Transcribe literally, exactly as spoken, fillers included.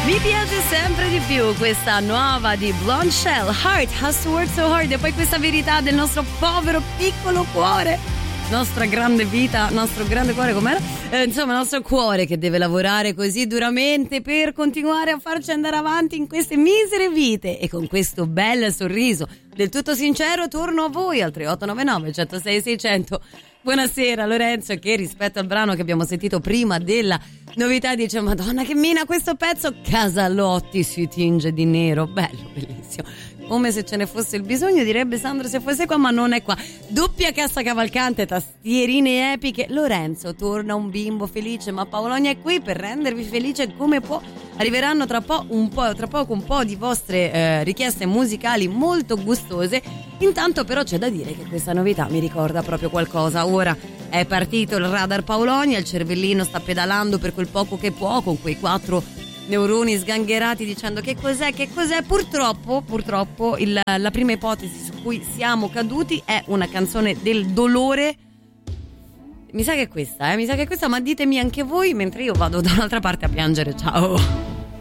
Mi piace sempre di più questa nuova di Blonde Shell, Heart Has to Work So Hard, e poi questa verità del nostro povero piccolo cuore, nostra grande vita, nostro grande cuore, com'era? Eh, insomma, il nostro cuore che deve lavorare così duramente per continuare a farci andare avanti in queste misere vite. E con questo bel sorriso del tutto sincero torno a voi al tre otto nove nove, uno zero sei, sei zero zero. Buonasera Lorenzo, che rispetto al brano che abbiamo sentito prima della novità dice: Madonna che mina questo pezzo, Casalotti si tinge di nero. Bello, bellissimo, come se ce ne fosse il bisogno, direbbe Sandro se fosse qua, ma non è qua. Doppia cassa cavalcante, tastierine epiche. Lorenzo, torna un bimbo felice, ma Paolonia è qui per rendervi felice come può. Arriveranno tra, po un po', tra poco un po' di vostre eh, richieste musicali molto gustose. Intanto però c'è da dire che questa novità mi ricorda proprio qualcosa. Ora è partito il radar Paolonia, il cervellino sta pedalando per quel poco che può, con quei quattro neuroni sgangherati dicendo che cos'è, che cos'è. Purtroppo, purtroppo il, la prima ipotesi su cui siamo caduti è una canzone del dolore. Mi sa che è questa, eh? Mi sa che è questa, ma ditemi anche voi mentre io vado da un'altra parte a piangere. Ciao.